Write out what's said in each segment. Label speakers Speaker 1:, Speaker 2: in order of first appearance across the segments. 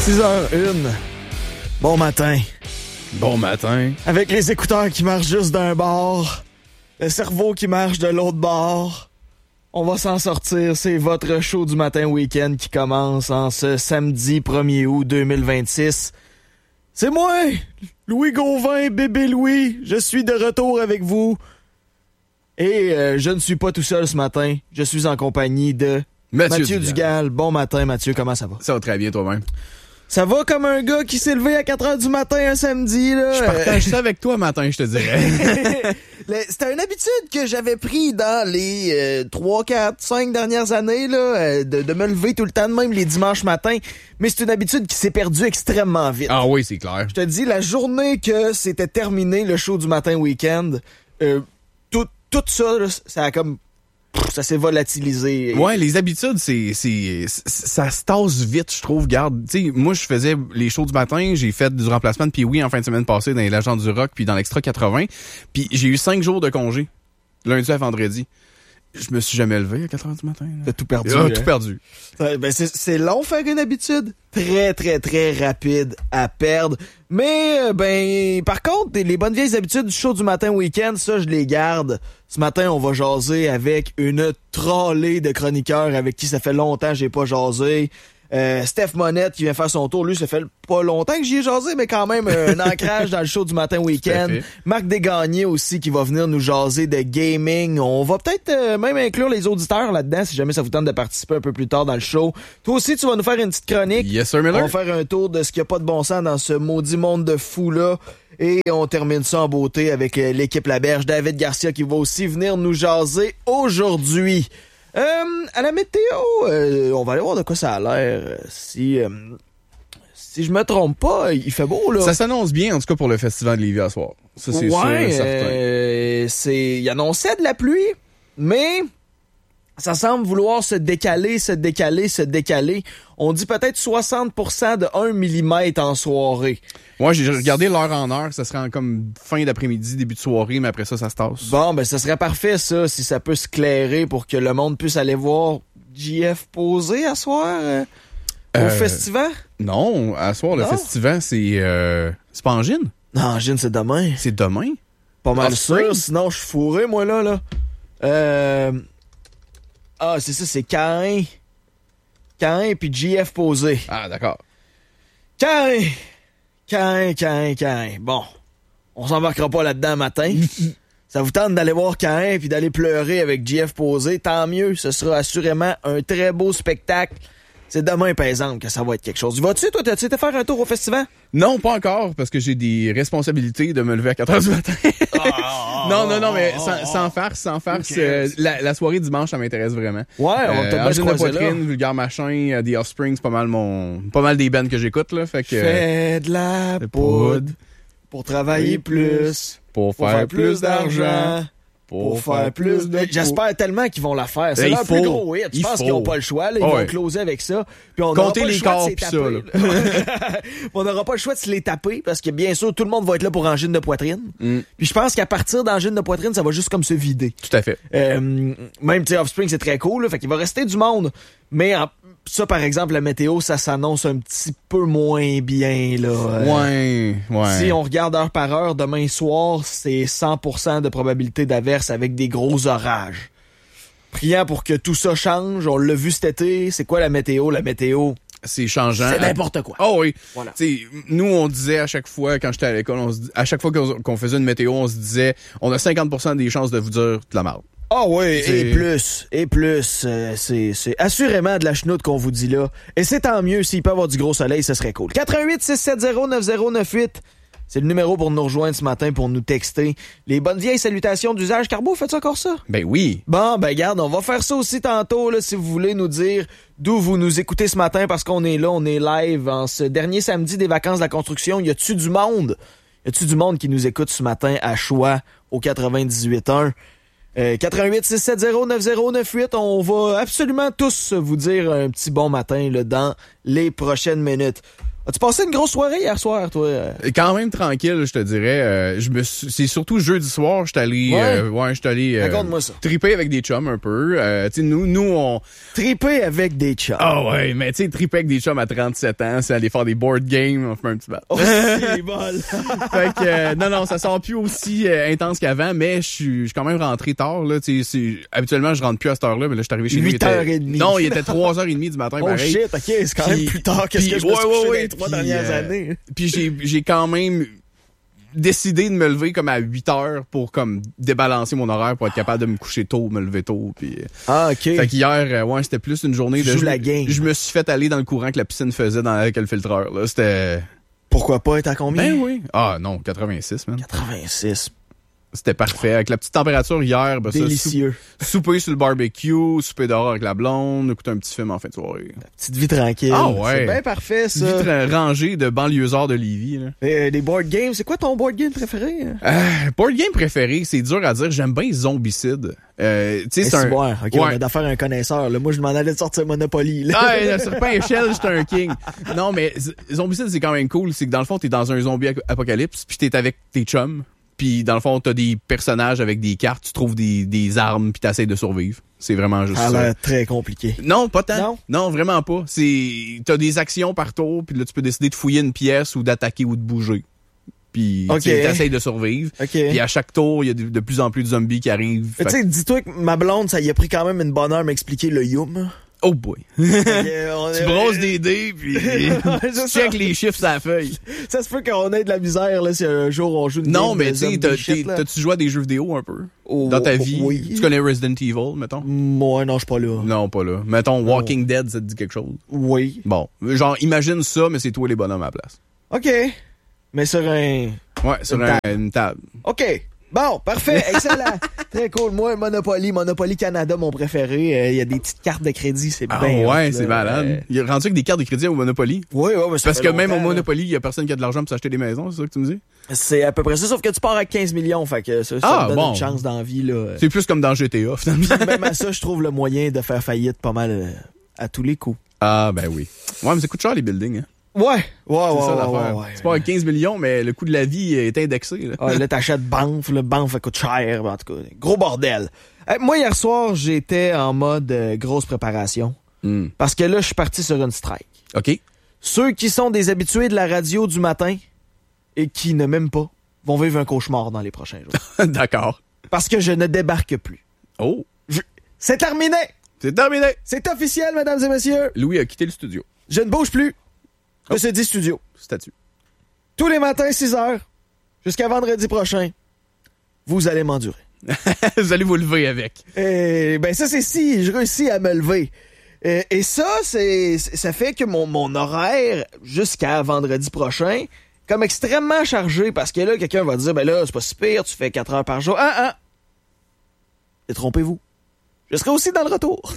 Speaker 1: 6h01. Bon matin.
Speaker 2: Bon matin.
Speaker 1: Avec les écouteurs qui marchent juste d'un bord, le cerveau qui marche de l'autre bord, on va s'en sortir. C'est votre show du matin week-end qui commence en ce samedi 1er août 2026. C'est moi, Louis Gauvin, bébé Louis. Je suis de retour avec vous. Et je ne suis pas tout seul ce matin. Je suis en compagnie de Mathieu Dugal. Bon matin, Mathieu. Comment ça va?
Speaker 2: Ça va très bien, toi-même.
Speaker 1: Ça va comme un gars qui s'est levé à 4h du matin un samedi, là.
Speaker 2: Je partage ça avec toi matin, je te dirais.
Speaker 1: C'était une habitude que j'avais pris dans les 3, 4, 5 dernières années, là, de me lever tout le temps de même les dimanches matins. Mais c'est une habitude qui s'est perdue extrêmement vite.
Speaker 2: Ah oui, c'est clair.
Speaker 1: Je te dis, la journée que c'était terminé, le show du matin week-end, tout ça, là, ça a comme... ça s'est volatilisé.
Speaker 2: Ouais, les habitudes, ça se tasse vite, je trouve. Garde, tu sais, moi, je faisais les shows du matin, j'ai fait du remplacement de Pee-Wee en fin de semaine passée dans les Legends du Rock puis dans l'Extra 80. Puis j'ai eu 5 jours de congé, lundi à vendredi. Je me suis jamais levé à 4h du matin.
Speaker 1: T'as tout perdu.
Speaker 2: Ah, tout perdu.
Speaker 1: Ben c'est long faire une habitude. Très, très, très rapide à perdre. Mais, par contre, les bonnes vieilles habitudes du show du matin week-end, ça, je les garde. Ce matin, on va jaser avec une trollée de chroniqueurs avec qui ça fait longtemps que j'ai pas jasé. Steph Monette qui vient faire son tour. Lui, ça fait pas longtemps que j'y ai jasé, mais quand même un ancrage dans le show du matin week-end. Marc Desgagnés aussi qui va venir nous jaser de gaming. On va peut-être même inclure les auditeurs là-dedans si jamais ça vous tente de participer un peu plus tard dans le show. Toi aussi, tu vas nous faire une petite chronique.
Speaker 2: Yes, sir, Miller.
Speaker 1: On va faire un tour de ce qu'il n'y a pas de bon sens dans ce maudit monde de fous-là. Et on termine ça en beauté avec l'équipe La Berge. David Garcia qui va aussi venir nous jaser aujourd'hui. À la météo, on va aller voir de quoi ça a l'air. Si je me trompe pas, il fait beau, là.
Speaker 2: Ça s'annonce bien, en tout cas, pour le festival de Lévis à soir. Ça, c'est sûr et certain.
Speaker 1: Il annonçait de la pluie, mais ça semble vouloir se décaler. On dit peut-être 60% de 1 mm en soirée.
Speaker 2: Moi, j'ai regardé l'heure en heure, ça serait en comme fin d'après-midi, début de soirée, mais après ça se tasse.
Speaker 1: Bon, ça serait parfait, ça, si ça peut se clairer pour que le monde puisse aller voir JF poser à soir au festival?
Speaker 2: Non, à soir, le festival, c'est pas en Gine?
Speaker 1: Non, en Gine, c'est demain.
Speaker 2: C'est demain?
Speaker 1: Pas mal sûr, sinon je suis fourré, moi, là. C'est ça, c'est Cain puis JF posé.
Speaker 2: Ah, d'accord.
Speaker 1: Cain. Bon, on s'embarquera pas là-dedans matin. Ça vous tente d'aller voir Cain puis d'aller pleurer avec JF posé, tant mieux. Ce sera assurément un très beau spectacle. C'est demain, par exemple, que ça va être quelque chose. Vas-tu, toi, t'as-tu été faire un tour au festival?
Speaker 2: Non, pas encore, parce que j'ai des responsabilités de me lever à 4h du matin. Non, mais sans farce. Okay. La soirée dimanche, ça m'intéresse vraiment.
Speaker 1: Ouais, on t'a
Speaker 2: Angine de poitrine, Vulgaire Machin, The Offspring, c'est pas mal des bands que j'écoute, là. Fait que.
Speaker 1: Fais de la poudre pour travailler plus, pour faire plus d'argent. Pour faire plus de... J'espère tellement qu'ils vont la faire. C'est leur plus gros hit. Je pense qu'ils n'ont pas le choix. Là. Ils vont closer avec ça. Puis on
Speaker 2: comptez les corps pis ça.
Speaker 1: On n'aura pas le choix de se les taper parce que bien sûr, tout le monde va être là pour angine de poitrine. Puis je pense qu'à partir d'angine de poitrine, ça va juste comme se vider.
Speaker 2: Tout à fait.
Speaker 1: Même, tu sais, Offspring, c'est très cool. Là, fait qu'il va rester du monde. Mais ça, par exemple, la météo, ça s'annonce un petit peu moins bien, là.
Speaker 2: Ouais.
Speaker 1: Si on regarde heure par heure, demain soir, c'est 100% de probabilité d'averse avec des gros orages. Priant pour que tout ça change. On l'a vu cet été. C'est quoi la météo? La météo,
Speaker 2: c'est changeant.
Speaker 1: C'est n'importe quoi.
Speaker 2: Oh oui.
Speaker 1: Voilà.
Speaker 2: T'sais, nous, on disait à chaque fois, quand j'étais à l'école, à chaque fois qu'on faisait une météo, on se disait, on a 50% des chances de vous dire de la merde.
Speaker 1: Ah oui, et plus, c'est assurément de la chenoute qu'on vous dit là. Et c'est tant mieux, s'il peut y avoir du gros soleil, ce serait cool. 88-670-9098, c'est le numéro pour nous rejoindre ce matin, pour nous texter. Les bonnes vieilles salutations d'usage. Carbo, faites-tu encore ça?
Speaker 2: Ben oui.
Speaker 1: Bon, garde, on va faire ça aussi tantôt, là, si vous voulez nous dire d'où vous nous écoutez ce matin, parce qu'on est là, on est live en ce dernier samedi des vacances de la construction. Y a-tu du monde? Y a-tu du monde qui nous écoute ce matin à Choix, au 98.1? 88-670-9098, on va absolument tous vous dire un petit bon matin là, dans les prochaines minutes. As-tu passé une grosse soirée hier soir, toi?
Speaker 2: Quand même tranquille, je te dirais. C'est surtout jeudi soir, j'étais allé
Speaker 1: Raconte-moi ça.
Speaker 2: triper avec des chums un peu. Tu sais, nous on
Speaker 1: Triper avec des chums.
Speaker 2: ah ouais, mais tu sais, triper avec des chums à 37 ans, c'est aller faire des board games, on fait un petit bat.
Speaker 1: Oh, c'est bol.
Speaker 2: Fait que non, ça sort plus aussi intense qu'avant, mais je suis quand même rentré tard là. Tu sais, habituellement je rentre plus à cette heure-là, mais là je suis arrivé chez nous.
Speaker 1: 8h30.
Speaker 2: Non, il était 3h30 du matin.
Speaker 1: Oh
Speaker 2: pareil.
Speaker 1: shit, ok, c'est quand même plus tard que ce que je me suis couché les 3
Speaker 2: puis,
Speaker 1: dernières années.
Speaker 2: Puis j'ai quand même décidé de me lever comme à 8h pour comme débalancer mon horaire pour être capable de me coucher tôt, me lever tôt. Puis,
Speaker 1: Ah, ok.
Speaker 2: fait qu'hier, c'était plus une journée de...
Speaker 1: Joue la game.
Speaker 2: Je me suis fait aller dans le courant que la piscine faisait avec le filtreur. Là. C'était...
Speaker 1: Pourquoi pas être à combien?
Speaker 2: Ben oui. Ah non, 86, man.
Speaker 1: 86.
Speaker 2: C'était parfait. Avec la petite température hier, ben,
Speaker 1: Délicieux.
Speaker 2: Souper sur le barbecue, souper dehors avec la blonde, écouter un petit film en fin de soirée.
Speaker 1: Petite vie tranquille.
Speaker 2: Ah ouais.
Speaker 1: C'est bien parfait, ça.
Speaker 2: Vite rangée de banlieusards de Lévis. Là.
Speaker 1: Des board games, c'est quoi ton board game préféré?
Speaker 2: Board game préféré, c'est dur à dire. J'aime bien Zombicide. Tu sais, c'est un...
Speaker 1: Ok, on a d'affaire un connaisseur. Là. Moi, je m'en allais de sortir Monopoly. Là.
Speaker 2: Ah, le serpent échelle, j'étais un king. Non, mais Zombicide, c'est quand même cool. C'est que dans le fond, t'es dans un zombie apocalypse, puis t'es avec tes chums. Puis dans le fond, t'as des personnages avec des cartes, tu trouves des armes, puis t'essayes de survivre. C'est vraiment juste
Speaker 1: ça.
Speaker 2: Ça
Speaker 1: a l'air très compliqué.
Speaker 2: Non, pas tant.
Speaker 1: Non?
Speaker 2: Non, vraiment pas. T'as des actions par tour, puis là, tu peux décider de fouiller une pièce ou d'attaquer ou de bouger. Puis t'essayes de survivre.
Speaker 1: Okay.
Speaker 2: Puis à chaque tour, il y a de plus en plus de zombies qui arrivent.
Speaker 1: Tu sais, dis-toi que ma blonde, ça y a pris quand même une bonne heure m'expliquer le yum.
Speaker 2: Oh boy. Tu brosses des dés, puis tu check les chiffres sur la feuille.
Speaker 1: Ça se peut qu'on ait de la misère là, si un jour on joue une
Speaker 2: non,
Speaker 1: game
Speaker 2: mais
Speaker 1: de
Speaker 2: tu sais, t'as-tu joué à des jeux vidéo un peu? Dans ta vie?
Speaker 1: Oui.
Speaker 2: Tu connais Resident Evil, mettons?
Speaker 1: Moi, non, je suis pas là.
Speaker 2: Non, pas là. Mettons, Walking Dead, ça te dit quelque chose?
Speaker 1: Oui.
Speaker 2: Bon. Genre, imagine ça, mais c'est toi les bonhommes à la place.
Speaker 1: OK. Mais sur un...
Speaker 2: Ouais, sur une table.
Speaker 1: OK. Bon, parfait, excellent. Très cool. Moi, Monopoly Canada, mon préféré. Il y a des petites cartes de crédit, c'est bien.
Speaker 2: Ouais, c'est malade. Il y a rendu avec des cartes de crédit au Monopoly.
Speaker 1: Oui, mais ça
Speaker 2: parce
Speaker 1: fait
Speaker 2: que même au
Speaker 1: longtemps,
Speaker 2: Monopoly, il y a personne qui a de l'argent pour s'acheter des maisons, c'est ça que tu me dis?
Speaker 1: C'est à peu près ça, sauf que tu pars avec 15 millions, fait que ça te donne une chance d'envie, là.
Speaker 2: C'est plus comme dans GTA, finalement.
Speaker 1: Même à ça, je trouve le moyen de faire faillite pas mal à tous les coups.
Speaker 2: Ah, ben oui. Ouais, mais ça coûte cher, les buildings, hein.
Speaker 1: Ouais.
Speaker 2: C'est ça l'affaire. C'est pas avec 15 millions, mais le coût de la vie est indexé. Là,
Speaker 1: là t'achètes Banff, le Banff coûte cher, en tout cas, gros bordel. Moi, hier soir, j'étais en mode grosse préparation. Parce que là, je suis parti sur une strike.
Speaker 2: OK.
Speaker 1: Ceux qui sont des habitués de la radio du matin et qui ne m'aiment pas vont vivre un cauchemar dans les prochains jours.
Speaker 2: D'accord.
Speaker 1: Parce que je ne débarque plus.
Speaker 2: Oh.
Speaker 1: C'est terminé!
Speaker 2: C'est terminé!
Speaker 1: C'est officiel, mesdames et messieurs!
Speaker 2: Louis a quitté le studio.
Speaker 1: Je ne bouge plus. De ce 10 studio.
Speaker 2: Statut.
Speaker 1: Tous les matins, 6h, jusqu'à vendredi prochain, vous allez m'endurer.
Speaker 2: Vous allez vous lever avec.
Speaker 1: Ben ça, c'est si je réussis à me lever. Et ça, ça fait que mon horaire, jusqu'à vendredi prochain, comme extrêmement chargé, parce que là, quelqu'un va dire, ben là, c'est pas si pire, tu fais 4 heures par jour. Détrompez-vous. Je serai aussi dans le retour.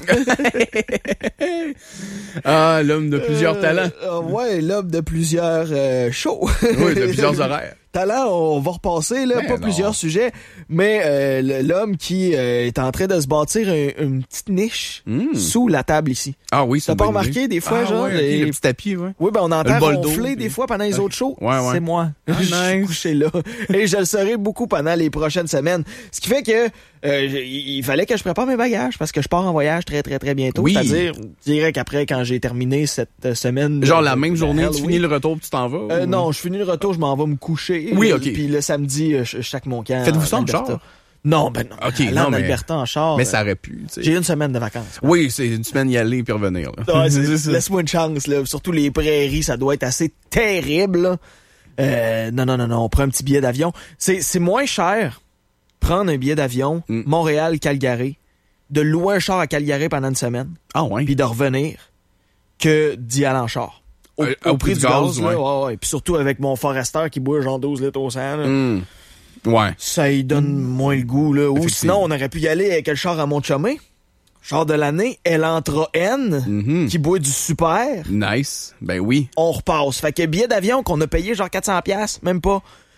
Speaker 2: Ah, l'homme de plusieurs talents.
Speaker 1: Ouais, l'homme de plusieurs shows.
Speaker 2: Oui, de plusieurs horaires.
Speaker 1: Talent, on va repasser, là, pas plusieurs sujets, mais l'homme qui est en train de se bâtir une petite niche sous la table ici.
Speaker 2: Ah oui, c'est
Speaker 1: t'as pas remarqué des fois, genre...
Speaker 2: Ouais, le petit tapis, ouais.
Speaker 1: Oui, ben on entend
Speaker 2: ronfler
Speaker 1: ronfler des fois pendant les autres shows.
Speaker 2: Ouais.
Speaker 1: C'est moi. Je suis couché là. Et je le serai beaucoup pendant les prochaines semaines. Ce qui fait que il fallait que je prépare mes bagages parce que je pars en voyage très, très, très bientôt.
Speaker 2: Oui.
Speaker 1: C'est-à-dire, je dirais qu'aprais, quand j'ai terminé cette semaine...
Speaker 2: Genre la même journée, tu finis le retour puis tu t'en vas?
Speaker 1: Non, je finis le retour, je m'en vais me coucher.
Speaker 2: Oui, OK.
Speaker 1: Puis le samedi, je sac mon camp.
Speaker 2: Faites-vous ça en char?
Speaker 1: Non, ben non.
Speaker 2: OK,
Speaker 1: en Alberta en char.
Speaker 2: Mais ça aurait pu, tu sais.
Speaker 1: J'ai une semaine de vacances.
Speaker 2: Oui, c'est une semaine y aller puis revenir, là.
Speaker 1: Ouais, laisse-moi une chance, là. Surtout les prairies, ça doit être assez terrible, là. Non. On prend un petit billet d'avion. C'est moins cher prendre un billet d'avion Montréal-Calgary, de louer un char à Calgary pendant une semaine.
Speaker 2: Ah ouais.
Speaker 1: Puis de revenir que d'y aller en char. Au prix du gaz, là. Ouais. Puis surtout avec mon Forester qui boit genre 12 litres au 100, là.
Speaker 2: Ouais.
Speaker 1: Ça y donne moins le goût, là. Ou sinon, on aurait pu y aller avec le char à Montchomé. Char de l'année, Elantra N, qui boit du super.
Speaker 2: Nice. Ben oui.
Speaker 1: On repasse. Fait que billet d'avion qu'on a payé genre 400$, même pas.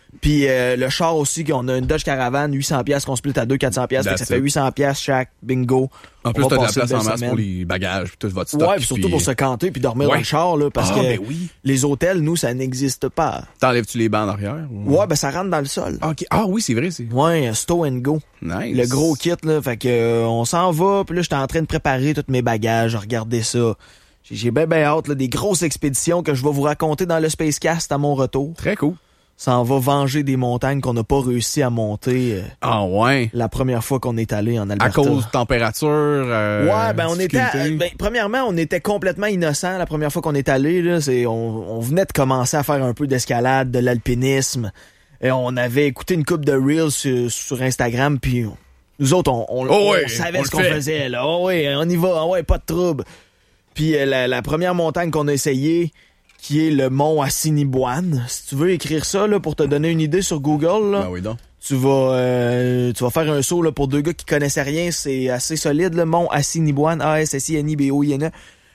Speaker 1: Puis le char aussi, on a une Dodge Caravan, 800$ qu'on split à 2, 400$. Ça fait 800$ chaque, bingo.
Speaker 2: En plus, t'as de la place en masse pour les bagages, puis tout votre stock.
Speaker 1: Ouais, puis surtout pour se canter puis dormir dans le char, là, parce que les hôtels, nous, ça n'existe pas.
Speaker 2: T'enlèves-tu les bancs en arrière?
Speaker 1: Ouais, ben ça rentre dans le sol.
Speaker 2: Okay. Ah oui, c'est vrai.
Speaker 1: Ouais, stow and go.
Speaker 2: Nice.
Speaker 1: Le gros kit, là. Fait que on s'en va, puis là, j'étais en train de préparer tous mes bagages, regarder ça. J'ai bien hâte, là, des grosses expéditions que je vais vous raconter dans le Spacecast à mon retour.
Speaker 2: Très cool.
Speaker 1: Ça en va venger des montagnes qu'on n'a pas réussi à monter.
Speaker 2: Ah ouais.
Speaker 1: La première fois qu'on est allé en Alberta.
Speaker 2: À cause de température.
Speaker 1: Ouais, ben on était. Premièrement, on était complètement innocents la première fois qu'on est allé. Là, on venait de commencer à faire un peu d'escalade, de l'alpinisme. Et on avait écouté une couple de reels sur Instagram, puis nous autres, on savait ce qu'on faisait. Là. Oh ouais, on y va. Oh ouais, pas de trouble. Puis la première montagne qu'on a essayée, qui est le mont Assiniboine. Si tu veux écrire ça là, pour te donner une idée sur Google, là,
Speaker 2: ben oui donc.
Speaker 1: tu vas faire un saut là, pour deux gars qui connaissaient rien. C'est assez solide, le mont Assiniboine. A-S-S-I-N-I-B-O-I-N-E.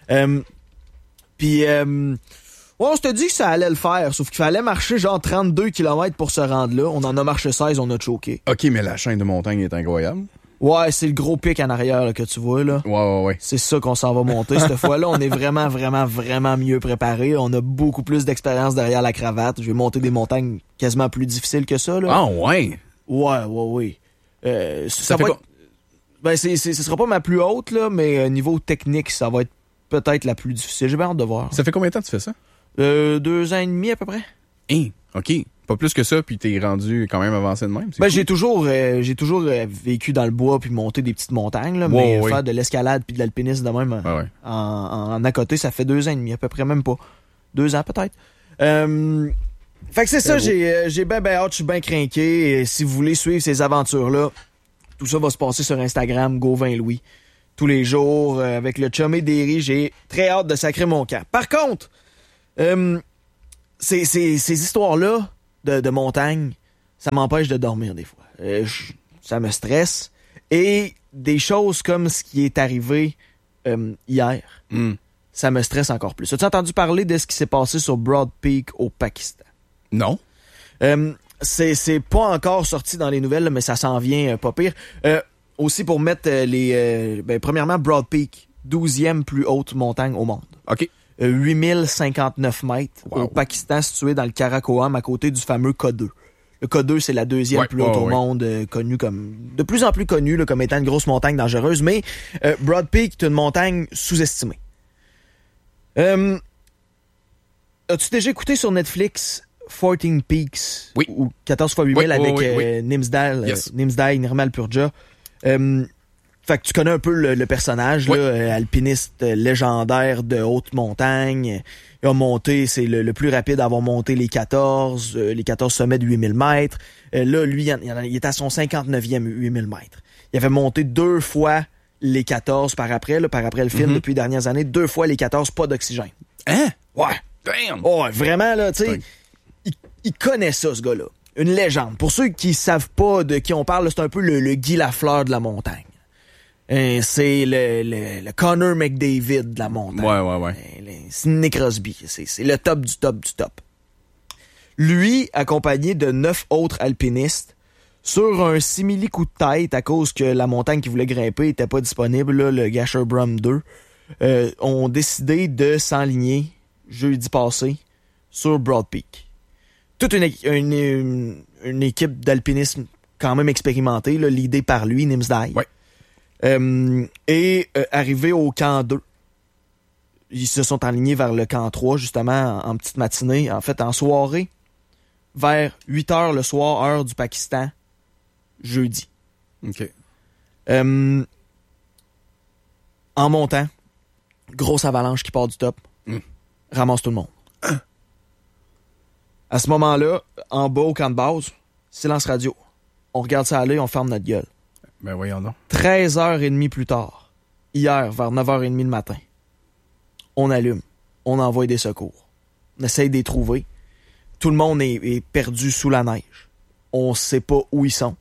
Speaker 1: Puis, on s'était dit que ça allait le faire, sauf qu'il fallait marcher genre 32 km pour se rendre là. On en a marché 16, on a choqué.
Speaker 2: OK, mais la chaîne de montagne est incroyable.
Speaker 1: Ouais, c'est le gros pic en arrière là, que tu vois là.
Speaker 2: Ouais.
Speaker 1: C'est ça qu'on s'en va monter. Cette fois-là, on est vraiment, vraiment, vraiment mieux préparé. On a beaucoup plus d'expérience derrière la cravate. Je vais monter des montagnes quasiment plus difficiles que ça là.
Speaker 2: Ah ouais.
Speaker 1: Ouais. Ça va être... Ben ce sera pas ma plus haute là, mais niveau technique, ça va être peut-être la plus difficile. J'ai bien hâte de voir.
Speaker 2: Ça fait combien de temps que tu fais ça?
Speaker 1: 2 ans et demi à peu près.
Speaker 2: OK. Pas plus que ça, puis t'es rendu quand même avancé de même.
Speaker 1: Ben, cool. J'ai toujours vécu dans le bois puis monté des petites montagnes, là, mais faire de l'escalade puis de l'alpinisme de même en à côté, ça fait 2 ans et demi, à peu près, même pas. 2 ans peut-être. Fait que c'est ça, j'ai bien hâte, je suis bien crinqué. Et si vous voulez suivre ces aventures-là, tout ça va se passer sur Instagram, Gauvin Louis. Tous les jours, avec le chumé d'Eri, j'ai très hâte de sacrer mon camp. Par contre, ces histoires-là de montagne, ça m'empêche de dormir des fois. Ça me stresse. Et des choses comme ce qui est arrivé hier, ça me stresse encore plus. As-tu entendu parler de ce qui s'est passé sur Broad Peak au Pakistan?
Speaker 2: Non.
Speaker 1: C'est pas encore sorti dans les nouvelles, mais ça s'en vient pas pire. Aussi pour mettre premièrement, Broad Peak, 12e plus haute montagne au monde.
Speaker 2: OK.
Speaker 1: 8059 mètres au Pakistan, situé dans le Karakoram, à côté du fameux K2. Le K2, c'est la 2e plus haute au monde, connue comme de plus en plus connue là, comme étant une grosse montagne dangereuse, mais Broad Peak est une montagne sous-estimée. As-tu déjà écouté sur Netflix 14 Peaks?
Speaker 2: Oui.
Speaker 1: Ou 14 x 8000 avec Nimsdal, Nimsdai Nirmal Purja. Fait que tu connais un peu le personnage, là, alpiniste légendaire de haute montagne. Il a monté, c'est le plus rapide à avoir monté les 14 sommets de 8000 mètres. Là, lui, il est à son 59e 8000 mètres. Il avait monté 2 fois les 14 par après le film depuis les dernières années, 2 fois les 14, pas d'oxygène.
Speaker 2: Hein?
Speaker 1: Ouais.
Speaker 2: Damn!
Speaker 1: Ouais, vraiment, là, tu sais, il connaît ça, ce gars-là. Une légende. Pour ceux qui savent pas de qui on parle, c'est un peu le Guy Lafleur de la montagne. C'est le Connor McDavid de la montagne.
Speaker 2: Ouais.
Speaker 1: C'est Nick Crosby. C'est le top du top du top. Lui, accompagné de 9 autres alpinistes, sur un simili-coup de tête à cause que la montagne qu'il voulait grimper était pas disponible, là, le Gasherbrum 2, ont décidé de s'enligner jeudi passé sur Broad Peak. Toute une équipe d'alpinisme quand même expérimentée, là, l'idée par lui, Nimsdai.
Speaker 2: Ouais.
Speaker 1: Et arrivé au camp 2, ils se sont alignés vers le camp 3, justement, en petite matinée, en fait, en soirée, vers 8h le soir, heure du Pakistan, jeudi.
Speaker 2: OK.
Speaker 1: En montant, grosse avalanche qui part du top, ramasse tout le monde. À ce moment-là, en bas au camp de base, silence radio. On regarde ça aller, on ferme notre gueule.
Speaker 2: Ben voyons donc.
Speaker 1: 13h30 plus tard, hier, vers 9h30 le matin, on allume, on envoie des secours. On essaye de les trouver. Tout le monde est perdu sous la neige. On sait pas où ils sont.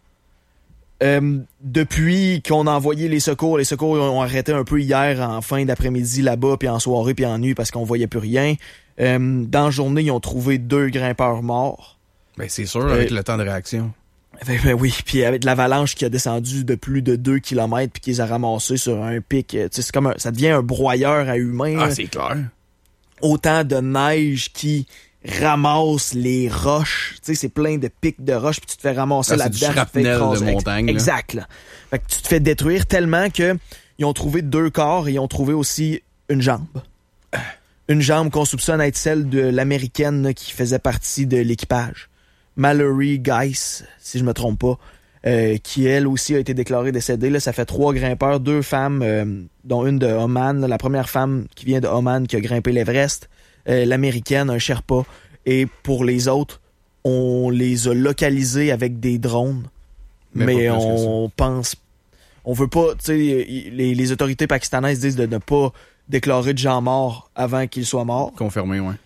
Speaker 1: Depuis qu'on a envoyé les secours ont arrêté un peu hier en fin d'après-midi là-bas, puis en soirée, puis en nuit, parce qu'on voyait plus rien. Dans la journée, ils ont trouvé 2 grimpeurs morts.
Speaker 2: Ben, c'est sûr, avec le temps de réaction.
Speaker 1: Ben oui, puis avec l'avalanche qui a descendu de plus de 2 km puis qui les a ramassés sur un pic, tu sais, c'est comme ça devient un broyeur à humains.
Speaker 2: Ah, c'est clair.
Speaker 1: Autant de neige qui ramasse les roches, tu sais, c'est plein de pics de roches puis tu te fais ramasser là-dedans.
Speaker 2: C'est du shrapnel de montagne.
Speaker 1: Exact, là. Fait que tu te fais détruire tellement que ils ont trouvé 2 corps et ils ont trouvé aussi une jambe. Une jambe qu'on soupçonne être celle de l'américaine là, qui faisait partie de l'équipage. Mallory Geiss, si je me trompe pas, qui elle aussi a été déclarée décédée. Là, ça fait 3 grimpeurs, 2 femmes, dont une de Oman, là, la première femme qui vient de Oman qui a grimpé l'Everest, l'américaine, un Sherpa. Et pour les autres, on les a localisés avec des drones, mais on pense, on veut pas, tu sais, les autorités pakistanaises disent de ne pas déclarer de gens morts avant qu'ils soient morts.
Speaker 2: Confirmé, ouais.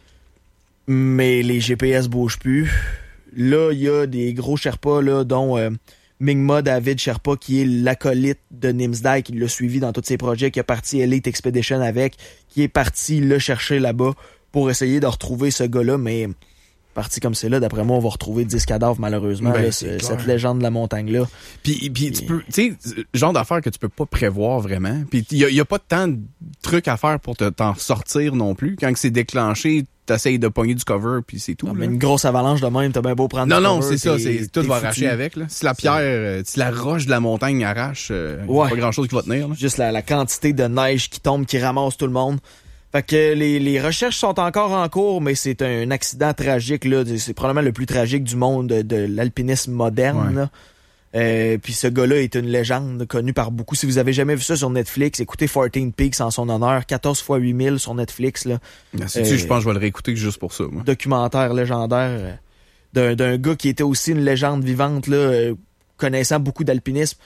Speaker 1: Mais les GPS bougent plus. Là, il y a des gros Sherpas, là, dont Mingma David Sherpa, qui est l'acolyte de Nimsdai, qui l'a suivi dans tous ses projets, qui a parti Elite Expedition avec, qui est parti le chercher là-bas pour essayer de retrouver ce gars-là, mais parti comme c'est là, d'après moi, on va retrouver 10 cadavres, malheureusement, là, cette légende de la montagne-là.
Speaker 2: Puis tu peux, tu sais, genre d'affaires que tu peux pas prévoir vraiment. Puis il y a pas tant de trucs à faire pour t'en sortir non plus. Quand c'est déclenché, t'essayes de pogner du cover, puis c'est tout.
Speaker 1: Non, mais une grosse avalanche de même, t'as bien beau prendre du cover.
Speaker 2: Non, c'est ça, c'est tout va arracher avec, là. Si la pierre, si la roche de la montagne arrache, pas grand-chose qui va tenir, là.
Speaker 1: Juste la quantité de neige qui tombe, qui ramasse tout le monde. Fait que les recherches sont encore en cours, mais c'est un accident tragique, là. C'est probablement le plus tragique du monde de l'alpinisme moderne, là. Puis ce gars-là est une légende connue par beaucoup. Si vous avez jamais vu ça sur Netflix, écoutez 14 Peaks en son honneur, 14 x 8000 sur Netflix, là.
Speaker 2: Je pense que je vais le réécouter juste pour ça, moi.
Speaker 1: Documentaire légendaire d'un gars qui était aussi une légende vivante, là, connaissant beaucoup d'alpinistes.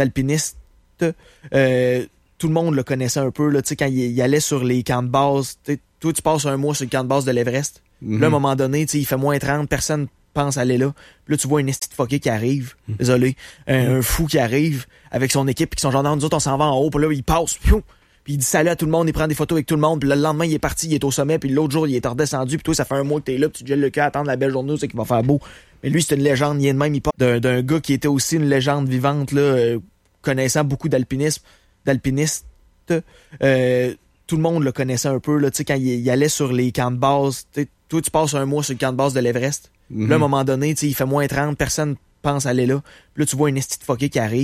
Speaker 1: Tout le monde le connaissait un peu, là, tu sais, quand il allait sur les camps de base. Toi, tu passes un mois sur le camp de base de l'Everest. Là, à un moment donné, tu sais, il fait moins 30, personne pense aller là. Puis là, tu vois un esti de fucké qui arrive. Désolé. Un fou qui arrive avec son équipe, puis qui sont genre, non, nous autres, on s'en va en haut. Puis là, il passe. Puis il dit salut à tout le monde, il prend des photos avec tout le monde. Puis le lendemain, il est parti, il est au sommet. Puis l'autre jour, il est redescendu. Puis toi, ça fait un mois que t'es là, puis tu te gèles le cœur à attendre la belle journée, c'est qu'il va faire beau. Mais lui, c'est une légende. Il est de même, il part d'un gars qui était aussi une légende vivante, là, connaissant beaucoup d'alpinistes. Tout le monde le connaissait un peu, là, tu sais, quand il allait sur les camps de base. Toi, tu passes un mois sur le camp de base de l'Everest. Là, à un moment donné, tu sais, il fait moins 30, personne pense aller là. Puis là, tu vois un esti de fucké qui arrive.